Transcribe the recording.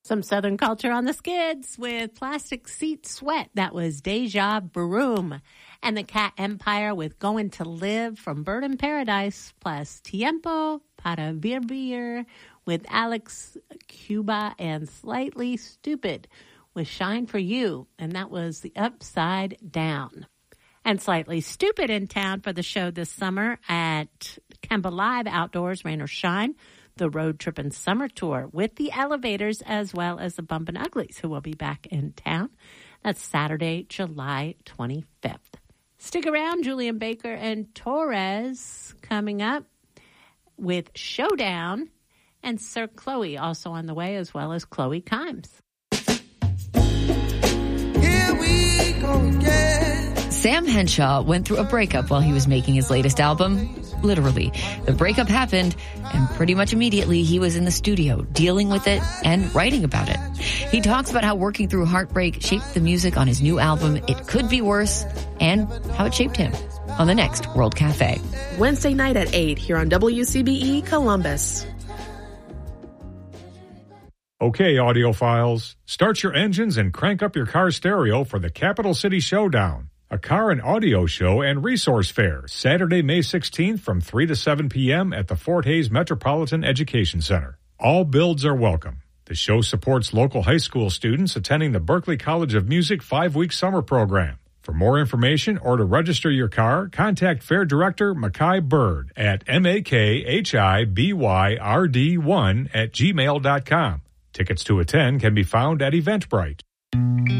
Some Southern culture on the skids with Plastic Seat Sweat. That was Deja Broom. And the Cat Empire with Going to Live from Bird in Paradise, plus Tiempo para Vivir with Alex Cuba, and Slightly Stupid with Shine for You. And that was the Upside Down. And Slightly Stupid in town for the show this summer at Kemba Live Outdoors, Rain or Shine, the Road Trippin' Summer Tour with the Elevators as well as the Bumpin' Uglies, who will be back in town. That's Saturday, July 25th. Stick around, Julian Baker and Torres coming up with Showdown, and Sir Chloe also on the way, as well as Chloe Kimes. Here we go again. Sam Henshaw went through a breakup while he was making his latest album. Literally. The breakup happened, and pretty much immediately he was in the studio dealing with it and writing about it. He talks about how working through heartbreak shaped the music on his new album, It Could Be Worse, and how it shaped him on the next World Cafe. Wednesday night at 8 here on WCBE Columbus. Okay, audiophiles, start your engines and crank up your car stereo for the Capital City Showdown, a car and audio show and resource fair, Saturday, May 16th from 3 to 7 p.m. at the Fort Hays Metropolitan Education Center. All builds are welcome. The show supports local high school students attending the Berklee College of Music 5-week summer program. For more information or to register your car, contact Fair Director Mackay Bird at makhibyrd1@gmail.com. Tickets to attend can be found at Eventbrite.